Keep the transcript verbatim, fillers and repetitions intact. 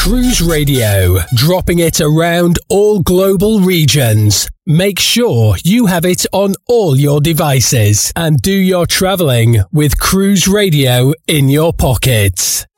Cruise Radio, dropping it around all global regions. Make sure you have it on all your devices and do your travelling with Cruise Radio in your pockets.